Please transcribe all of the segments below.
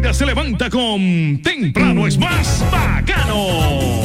día se levanta con Temprano es más bacano.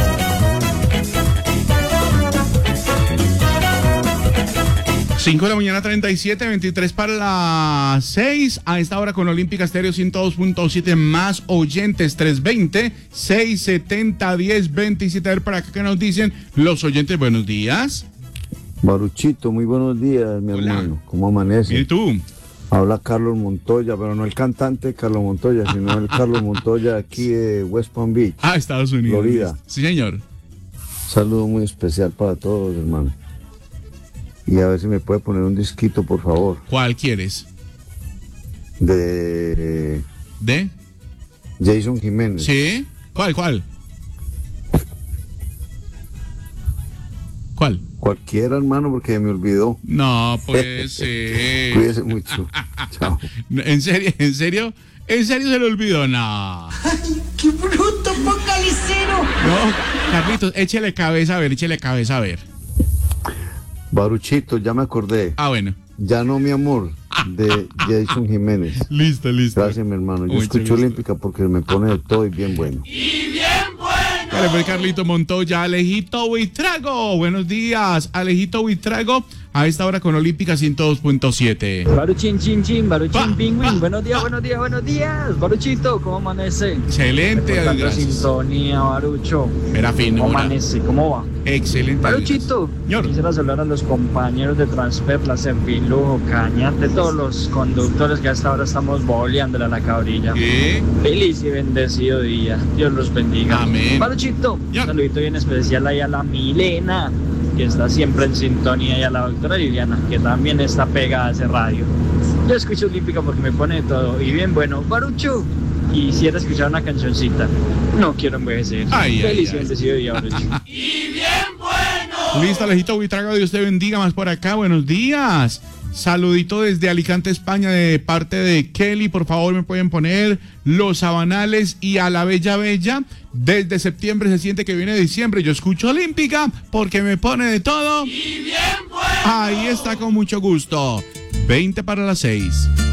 Cinco de la mañana, 37, 23 para las 6. A esta hora con Olímpica Estéreo 102.7, más oyentes, 320-670-1027. A ver para acá que nos dicen los oyentes. Buenos días. Baruchito, muy buenos días, mi hermano. ¿Cómo amanece? ¿Y tú? Habla Carlos Montoya, pero no el cantante Carlos Montoya, sino el Carlos Montoya aquí de West Palm Beach. Estados Unidos. Florida. Sí, señor. Un saludo muy especial para todos, hermano. Y a ver si me puede poner un disquito, por favor. ¿Cuál quieres? De Jason Jiménez. ¿Sí? ¿Cuál? Cualquiera, hermano, porque me olvidó. No, pues Cuídese mucho. Chao. ¿En serio se le olvidó? No. ¡Ay, qué bruto, focalicero! No, Carlitos, échele cabeza a ver. Baruchito, ya me acordé. Bueno. Ya no, mi amor, de Jason Jiménez. Listo. Gracias, mi hermano. Yo Mucho escucho gusto. Olímpica porque me pone de todo y bien bueno. Dale, pues, Carlito Montoya, Alejito Buitrago. Buenos días, Alejito Buitrago. A esta hora con Olímpica 102.7. Baruchin, chin, chin, Pa, Baruchin, pingüín. pa, Buenos días. Baruchito, ¿cómo amanece? Excelente, Tanta gracias. sintonía, Barucho. Era fino. ¿Cómo amanece? ¿Cómo va? Excelente. Baruchito, Señor. quisiera saludar a los compañeros de Transperla, Servilujo, Cañante, todos los conductores que hasta ahora estamos boleándola a la cabrilla. ¿Qué? Feliz y bendecido día. Dios los bendiga. Amén. Baruchito, Ya. un saludito bien especial ahí a la Milena, que está siempre en sintonía, y a la doctora Liliana, que también está pegada a ese radio. Yo escucho Olímpica porque me pone de todo. Y bien, bueno, Barucho, quisiera escuchar una cancioncita. No quiero envejecer. Feliz y bendecido día, Barucho. Listo, Alejito Buitrago, Dios te bendiga. Más por acá, buenos días. Saludito desde Alicante, España, de parte de Kelly. Por favor, me pueden poner Los Sabanales y A la Bella Bella. Desde septiembre se siente que viene diciembre. Yo escucho Olímpica porque me pone de todo. Y bien bueno. Ahí está, con mucho gusto. 20 para las 6.